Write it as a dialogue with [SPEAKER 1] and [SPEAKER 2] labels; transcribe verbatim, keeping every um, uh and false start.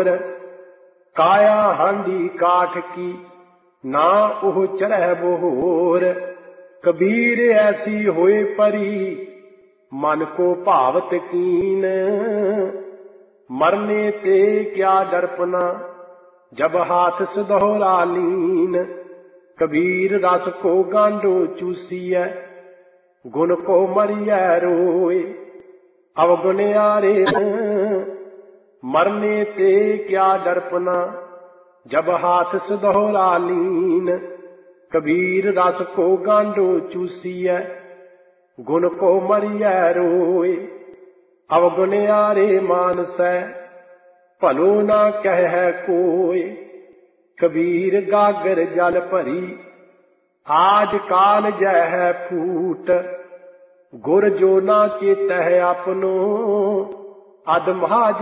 [SPEAKER 1] मोर। काया हांडी काठ की ना ओह चढ़ै बोर। कबीर ऐसी होए परी मन को भावत कीन। मरने ते क्या डरपना जब हाथ सदोहरा लीन। कबीर रस को गांडो चूसिया गुण को मरिया रोए। अवगुण्यारे मरने ते क्या डरपना जब हाथ सदोहरा लीन। कबीर रस को गांडो चूसिया गुण को मरिया रोए। अवगुण्यारे मानसै भलो ना कह कोय। कबीर गागर जल भरी आज काल जह फूट। गुर जो ना चेतह अपनो अध महाज